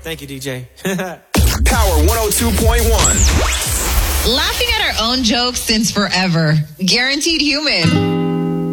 Thank you, DJ. Power 102.1. Laughing at our own jokes since forever. Guaranteed Human.